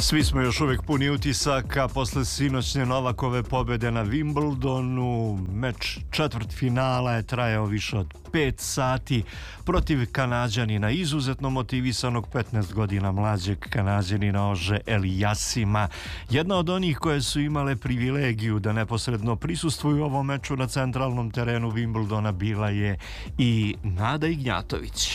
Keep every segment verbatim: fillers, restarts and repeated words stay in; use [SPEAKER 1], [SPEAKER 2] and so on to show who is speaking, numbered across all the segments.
[SPEAKER 1] Svi smo još uvijek puni utisaka posle sinoćnje Novakove pobjede na Wimbledonu. Meč četvrtfinala je trajao više od pet sati protiv Kanađanina, izuzetno motivisanog petnaest godina mlađeg Kanađanina Ože Eliasima. Jedna od onih koje su imale privilegiju da neposredno prisustvuju ovom meču na centralnom terenu Wimbledona bila je i Nada Ignjatović.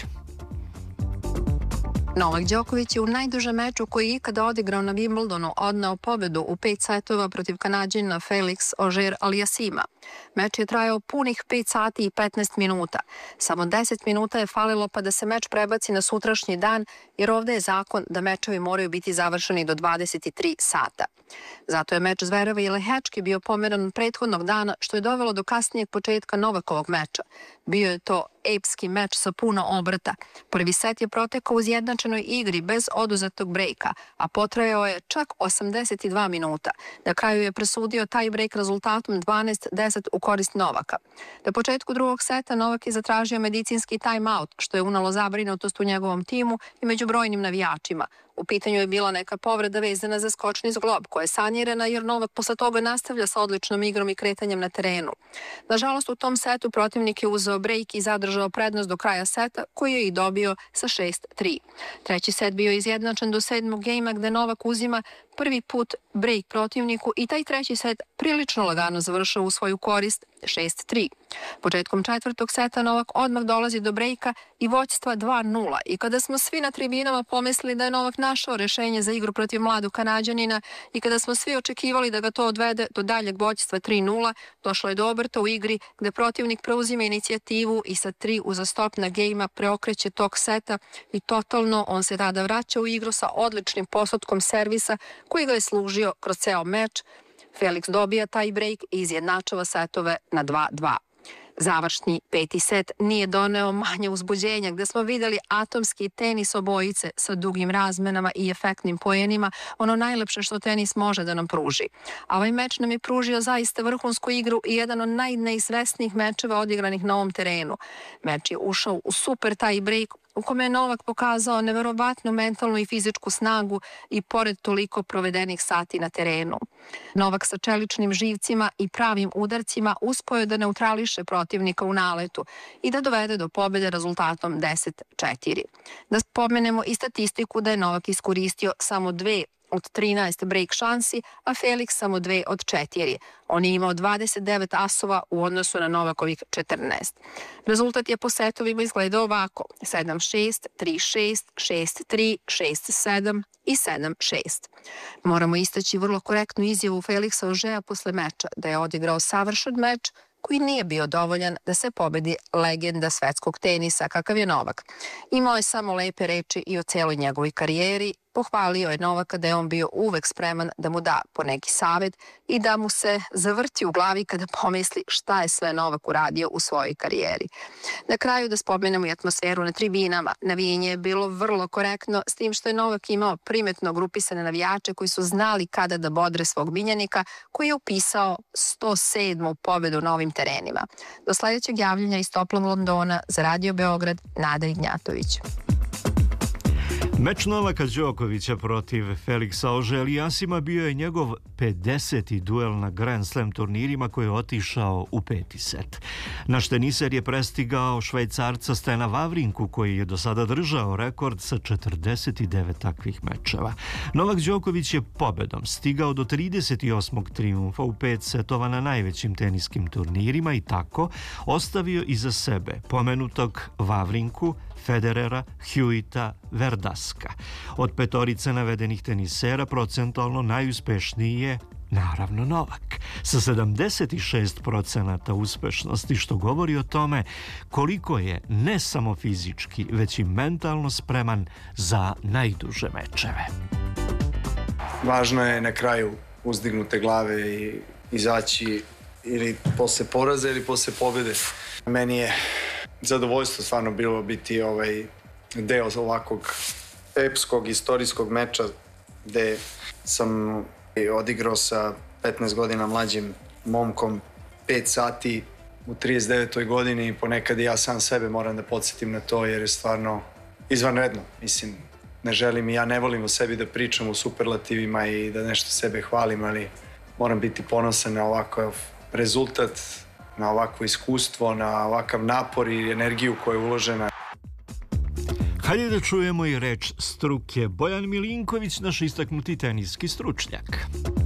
[SPEAKER 2] Novak Đoković je u najdužem meču koji je ikada odigrao na Wimbledonu odneo pobedu u pet setova protiv Kanađanina Felix Auger-Aliassima. Meč je trajao punih pet sati i petnaest minuta. Samo deset minuta je falilo pa da se meč prebaci na sutrašnji dan, jer ovdje je zakon da mečevi moraju biti završeni do dvadeset tri sata. Zato je meč Zvereva i Lehečki bio pomeran prethodnog dana, što je dovelo do kasnijeg početka Novakovog meča. Bio je to epski meč sa puno obrta. Prvi set je protekao u izjednačenoj igri bez oduzetog brejka, a potrajao je čak osamdeset dva minuta. Na kraju je presudio taj brejk rezultatom dvanaest deset u korist Novaka. Na početku drugog seta Novak je zatražio medicinski time-out, što je unalo zabrinutost u njegovom timu i među brojnim navijačima. U pitanju je bila neka povreda vezana za skočni zglob, koja je sanirana jer Novak posle toga nastavlja sa odličnom igrom i kretanjem na terenu. Nažalost, u tom setu protivnik je uzeo brejk i zadržao prednost do kraja seta, koji je i dobio sa šest tri. Treći set bio je izjednačen do sedmog gejma, gde Novak uzima prvi put brejk protivniku i taj treći set prilično lagano završao u svoju korist šest tri. Početkom četvrtog seta Novak odmah dolazi do brejka i vođstva dva nula i kada smo svi na tribinama pomislili da je Novak našao rešenje za igru protiv mladog Kanađanina i kada smo svi očekivali da ga to odvede do daljeg vođstva tri nula, došlo je do obrta u igri gde protivnik preuzima inicijativu i sa tri uzastopna gejma preokreće tok seta i totalno on se tada vraća u igru sa odličnim postotkom servisa koji ga je služio kroz ceo meč. Felix dobija taj brejk i izjednačava setove na dva dva. Završni peti set nije doneo manje uzbuđenja, gde smo videli atomski tenis obojice sa dugim razmenama i efektnim poenima, ono najlepše što tenis može da nam pruži. A ovaj meč nam je pružio zaista vrhunsku igru i jedan od najneizvesnijih mečeva odigranih na ovom terenu. Meč je ušao u super taj break u kome je Novak pokazao neverovatnu mentalnu i fizičku snagu i pored toliko provedenih sati na terenu. Novak sa čeličnim živcima i pravim udarcima uspeo je da neutrališe protivnika u naletu i da dovede do pobjede rezultatom deset četiri. Da spomenemo i statistiku da je Novak iskoristio samo dve od trinaest break šansi, a Felix samo dve od četiri. On je imao dvadeset devet asova u odnosu na Novakovih četrnaest. Rezultat je po setovima izgledao ovako: sedam šest, tri šest, šest tri, šest sedam i sedam šest. Moramo istaći vrlo korektnu izjavu Felixa Augera posle meča, da je odigrao savršen meč koji nije bio dovoljan da se pobedi legenda svetskog tenisa kakav je Novak. Imao je samo lepe reči i o celoj njegovoj karijeri. Pohvalio je Novaka da je on bio uvek spreman da mu da po neki savjet i da mu se zavrti u glavi kada pomisli šta je sve Novak uradio u svojoj karijeri. Na kraju da spomenemo i atmosferu na tribinama. Navijenje je bilo vrlo korektno, s tim što je Novak imao primetno grupisane navijače koji su znali kada da bodre svog miljenika, koji je upisao sto sedmu pobedu na ovim terenima. Do sledećeg javljanja iz toplog Londona za Radio Beograd, Nada Ignjatović.
[SPEAKER 1] Meč Novaka Đokovića protiv Felixa Auger-Aliassima bio je njegov pedeseti duel na Grand Slam turnirima koji je otišao u peti set. Naš teniser je prestigao Švajcarca Stena Vavrinku koji je do sada držao rekord sa četrdeset devet takvih mečeva. Novak Đoković je pobedom stigao do trideset osmog trijumfa u pet setova na najvećim teniskim turnirima i tako ostavio iza sebe pomenutog Vavrinku, Federera, Hewita, Verdaska. Od petorice navedenih tenisera procentualno najuspešniji je naravno Novak, sa sedamdeset šest procenata uspešnosti, što govori o tome koliko je ne samo fizički, već i mentalno spreman za najduže mečeve.
[SPEAKER 3] Važno je na kraju uzdignute glave i izaći ili posle poraza ili posle pobjede. Meni je zadovoljstvo stvarno bilo biti ovaj deo ovakvog epskog, istorijskog meča gde sam odigrao sa petnaest godina mlađim momkom pet sati u trideset devetoj godini i ponekad ja sam sebe moram da podsjetim na to jer je stvarno izvanredno. Mislim, ne želim i ja ne volim o sebi da pričam u superlativima i da nešto sebe hvalim, ali moram biti ponosan na ovakav rezultat, na ovakvo iskustvo, na ovakav napor i energiju koja je uložena.
[SPEAKER 1] Hajde da čujemo i reč struke. Bojan Milinković, naš istaknuti teniski stručnjak.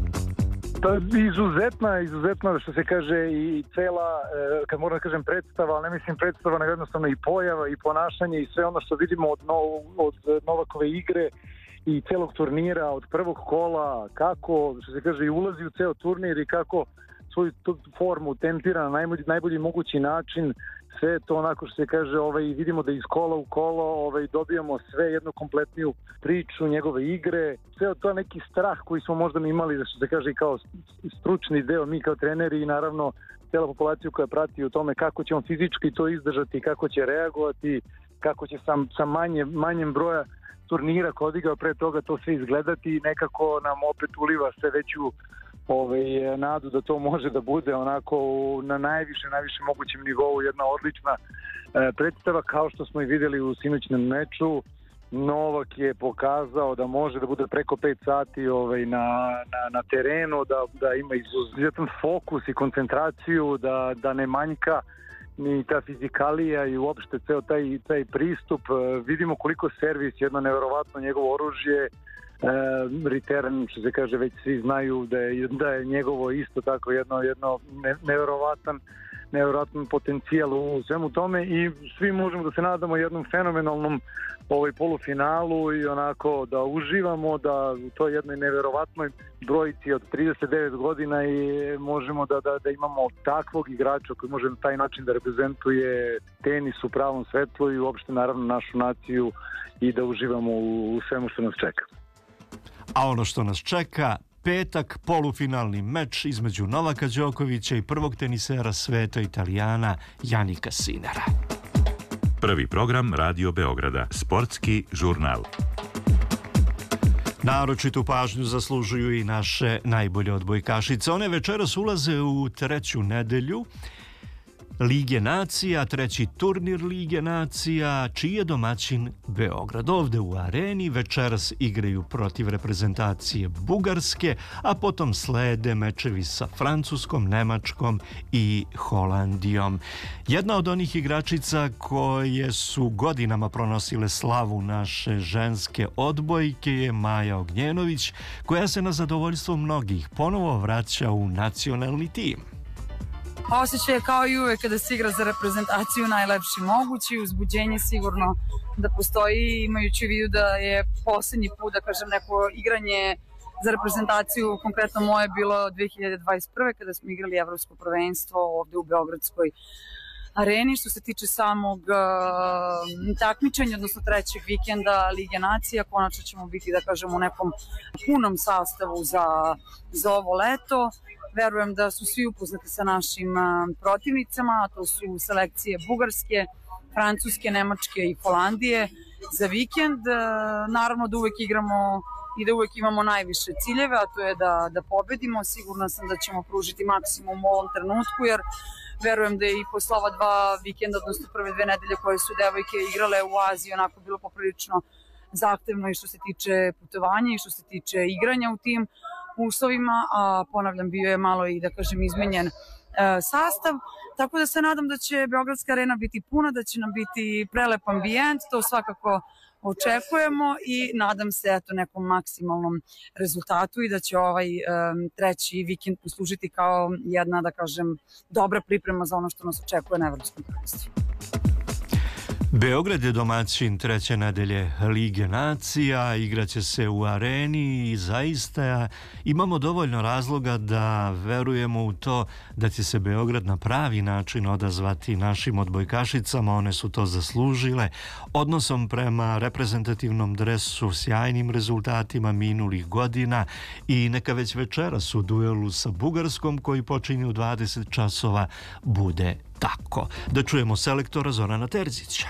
[SPEAKER 4] Pa izuzetna, izuzetna što se kaže i cela, kad moram da kažem predstava, ali ne mislim predstava, nego jednostavno i pojava i ponašanje i sve ono što vidimo od, no, od Novakove igre i celog turnira, od prvog kola, kako, što se kaže, i ulazi u ceo turnir i kako svoju formu tempira na najbolji, najbolji mogući način. Sve to onako što se kaže, ovaj, vidimo da iz kola u kolo ovaj, dobijamo sve jednu kompletniju priču njegove igre. Sve to neki strah koji smo možda imali, da što se kaže, kao stručni deo, mi kao treneri i naravno cijela populaciju koja prati u tome kako će on fizički to izdržati, kako će reagovati, kako će sam, sa manje, manjem broja turnira koji odigrao pre toga to sve izgledati i nekako nam opet uliva sve veću Ove, nadu da to može da bude onako na najviše, najviše mogućem nivou jedna odlična e, predstava, kao što smo i vidjeli u sinoćnom meču. Novak je pokazao da može da bude preko pet sati ovaj, na, na, na terenu, da, da ima izuzetan fokus i koncentraciju, da, da ne manjka ni ta fizikalija i uopšte ceo taj, taj pristup. E, vidimo koliko servis, jedno nevjerovatno njegovo oružje. E, return, što se kaže, već svi znaju da je, da je njegovo isto tako jedno, jedno ne, nevjerovatan, nevjerovatan potencijal u svemu tome i svi možemo da se nadamo jednom fenomenalnom ovaj polufinalu i onako da uživamo da u toj jednoj nevjerovatnoj brojici od trideset devet godina i možemo da, da, da imamo takvog igrača koji može na taj način da reprezentuje tenis u pravom svetlu i uopšte naravno našu naciju i da uživamo u, u svemu što nas čeka.
[SPEAKER 1] A ono što nas čeka, petak, polufinalni meč između Novaka Đokovića i prvog tenisera sveta Italijana Janika Sinera.
[SPEAKER 5] Prvi program Radio Beograda, sportski žurnal.
[SPEAKER 1] Naročitu pažnju zaslužuju i naše najbolje odbojkašice. One večeras ulaze u treću nedelju Lige nacija, treći turnir Lige nacija, čiji je domaćin Beograd. Ovde u areni večeras igraju protiv reprezentacije Bugarske, a potom slede mečevi sa Francuskom, Nemačkom i Holandijom. Jedna od onih igračica koje su godinama pronosile slavu naše ženske odbojke je Maja Ognjenović, koja se na zadovoljstvo mnogih ponovo vraća u nacionalni tim.
[SPEAKER 6] Osjećaj je kao i uvek kada se igra za reprezentaciju najlepši mogući, uzbuđenje sigurno da postoji, imajući u vidu da je poslednji put, da kažem, neko igranje za reprezentaciju, konkretno moje, bilo dve hiljade dvadeset prve kada smo igrali evropsko prvenstvo ovde u Beogradskoj areni. Što se tiče samog uh, takmičenja, odnosno trećeg vikenda Lige nacija, konačno ćemo biti, da kažem, u nekom punom sastavu za, za ovo leto. Verujem da su svi upoznati sa našim protivnicama, a to su selekcije Bugarske, Francuske, Nemačke i Holandije za vikend. Naravno da uvek igramo i da uvek imamo najviše ciljeve, a to je da, da pobedimo. Sigurna sam da ćemo pružiti maksimum u ovom trenutku, jer verujem da je i posle ova dva vikenda, odnosno prve dve nedelje koje su devojke igrale u Aziji, onako bilo poprilično zahtevno i što se tiče putovanja i što se tiče igranja u tim uslovima, a ponavljam, bio je malo i, da kažem, izmenjen e, sastav, tako da se nadam da će Beogradska arena biti puna, da će nam biti prelep ambijent, to svakako očekujemo i nadam se eto nekom maksimalnom rezultatu i da će ovaj e, treći vikend poslužiti kao jedna, da kažem, dobra priprema za ono što nas očekuje na evropskom prvenstvu.
[SPEAKER 1] Beograd je domaćin treće nedelje Lige nacija, igraće se u areni i zaista imamo dovoljno razloga da verujemo u to da će se Beograd na pravi način odazvati našim odbojkašicama. One su to zaslužile odnosom prema reprezentativnom dresu, sjajnim rezultatima minulih godina i neka već večeras u duelu sa Bugarskom koji počinje u dvadeset časova bude tako. Da čujemo selektora Zorana Terzića.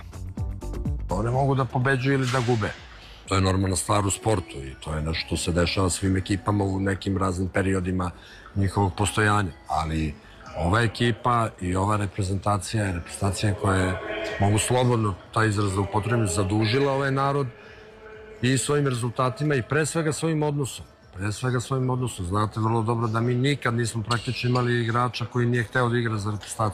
[SPEAKER 7] One mogu da pobeđuju ili da gube. To je normalna stvar u sportu i to je nešto što se dešava svim ekipama u nekim raznim periodima njihovog postojanja. Ali ova ekipa i ova reprezentacija je reprezentacija koja je, mogu slobodno taj izraz da upotrebim, zadužila ovaj narod i svojim rezultatima i pre svega svojim odnosom. Pre svega svojim odnosom. Znate vrlo dobro da mi nikad nismo praktično imali igrača koji nije hteo da igra za reprezentaciju.